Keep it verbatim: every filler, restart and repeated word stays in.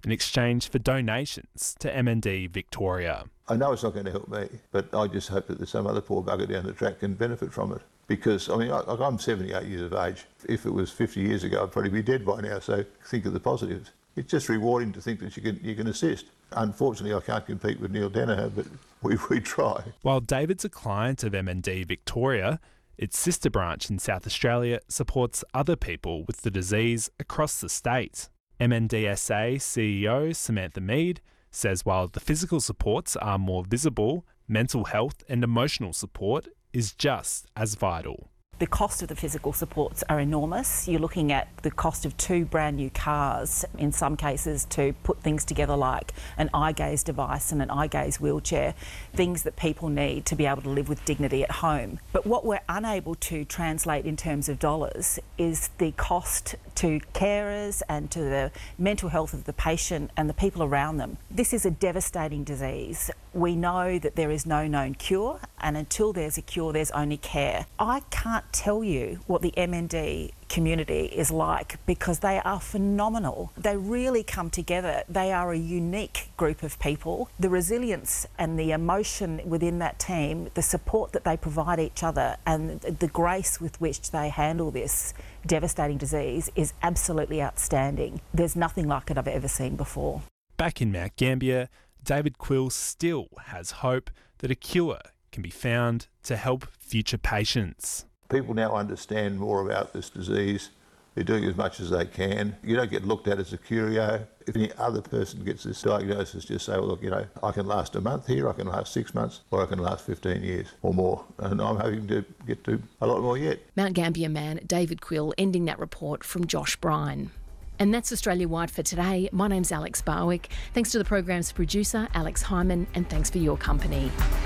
in exchange for donations to M N D Victoria. I know it's not going to help me, but I just hope that there's some other poor bugger down the track can benefit from it. Because, I mean, I, I'm seventy-eight years of age. If it was fifty years ago, I'd probably be dead by now, so think of the positives. It's just rewarding to think that you can you can assist. Unfortunately, I can't compete with Neil Danaher, but we, we try. While David's a client of M N D Victoria, its sister branch in South Australia supports other people with the disease across the state. M N D S A C E O Samantha Mead says while the physical supports are more visible, mental health and emotional support is just as vital. The cost of the physical supports are enormous. You're looking at the cost of two brand new cars, in some cases, to put things together like an eye gaze device and an eye gaze wheelchair, things that people need to be able to live with dignity at home. But what we're unable to translate in terms of dollars is the cost to carers and to the mental health of the patient and the people around them. This is a devastating disease. We know that there is no known cure, and until there's a cure, there's only care. I can't tell you what the M N D community is like because they are phenomenal. They really come together. They are a unique group of people. The resilience and the emotion within that team, the support that they provide each other and the grace with which they handle this devastating disease is absolutely outstanding. There's nothing like it I've ever seen before. Back in Mount Gambier, David Quill still has hope that a cure can be found to help future patients. People now understand more about this disease. They're doing as much as they can. You don't get looked at as a curio. If any other person gets this diagnosis, just say, well, look, you know, I can last a month here, I can last six months, or I can last fifteen years or more. And I'm hoping to get to a lot more yet. Mount Gambier man David Quill ending that report from Josh Brine. And that's Australia-wide for today. My name's Alex Barwick. Thanks to the program's producer, Alex Hyman, and thanks for your company.